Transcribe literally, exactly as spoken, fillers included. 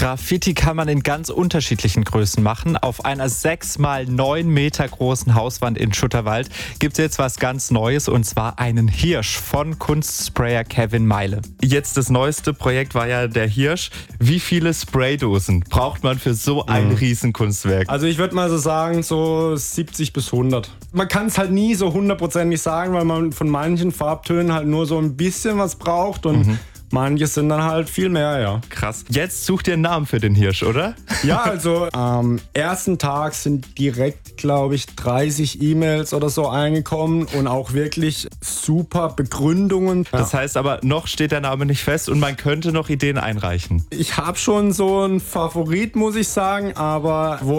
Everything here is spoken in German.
Graffiti kann man in ganz unterschiedlichen Größen machen. Auf einer sechs mal neun Meter großen Hauswand in Schutterwald gibt es jetzt was ganz Neues, und zwar einen Hirsch von Kunstsprayer Kevin Meile. Jetzt das neueste Projekt war ja der Hirsch. Wie viele Spraydosen braucht man für so ein mhm. Riesenkunstwerk? Also ich würde mal so sagen, so siebzig bis hundert. Man kann es halt nie so hundertprozentig sagen, weil man von manchen Farbtönen halt nur so ein bisschen was braucht und mhm. manche sind dann halt viel mehr, ja. Krass. Jetzt sucht ihr einen Namen für den Hirsch, oder? Ja, also am ersten Tag sind direkt, glaube ich, dreißig E-Mails oder so eingekommen und auch wirklich super Begründungen. Das heißt aber, noch steht der Name nicht fest und man könnte noch Ideen einreichen. Ich habe schon so einen Favorit, muss ich sagen, aber wo